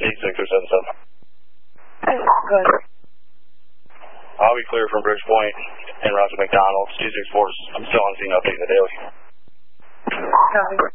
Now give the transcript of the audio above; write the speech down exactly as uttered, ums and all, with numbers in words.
eight six or seven seven. Good. I'll be clear from Bridgepoint and Roger McDonald. Two six fours. I'm still on scene updating the daily. Copy.